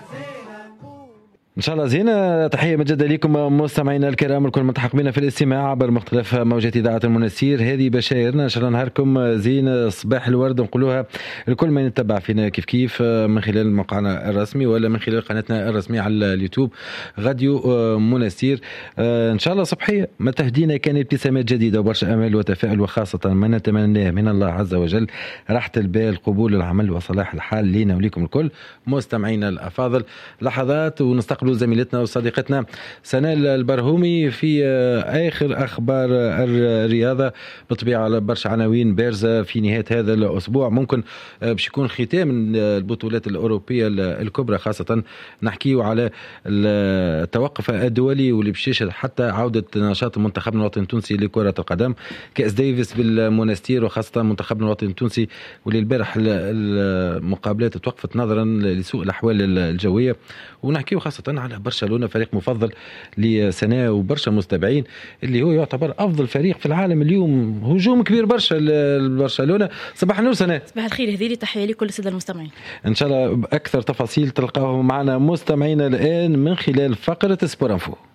ان شاء الله زينة. تحية مجددة لكم مستمعينا الكرام الكل متحققين في الاستماع عبر مختلف موجات اذاعة المنستير. هذه بشايرنا ان شاء الله نهاركم زين صباح الورد نقولوها الكل ما يتبع فينا كيف من خلال موقعنا الرسمي ولا من خلال قناتنا الرسمية على اليوتيوب راديو منستير. ان شاء الله صبحية ما تهدينا كان ابتسامات جديدة وبرشا امل وتفاؤل، وخاصة ما نتمناه من الله عز وجل راحة البال قبول العمل وصلاح الحال لينا وليكم الكل مستمعينا الافاضل. لحظات ونستقبل زميلتنا وصديقتنا سنال البرهومي في آخر أخبار الرياضة. بالطبيعة برشا عناوين بارزة في نهاية هذا الأسبوع، ممكن باش يكون ختام البطولات الأوروبية الكبرى، خاصة نحكيه على التوقف الدولي واللي باش يشهد حتى عودة نشاط منتخبنا الوطني التونسي لكرة القدم، كأس ديفيس بالمنستير، وخاصة منتخبنا الوطني التونسي واللي البارح المقابلات توقفت نظرا لسوء الأحوال الجوية. ونحكيه خاصة على برشلونة فريق مفضل لسنة وبرشا مستبعين، اللي هو يعتبر أفضل فريق في العالم اليوم، هجوم كبير برشا لبرشلونة. صباح النور سنة. صباح الخير، هذه لي تحية لكل السادة المستمعين. إن شاء الله أكثر تفاصيل تلقاهم معنا مستمعين الآن من خلال فقرة سبور انفو.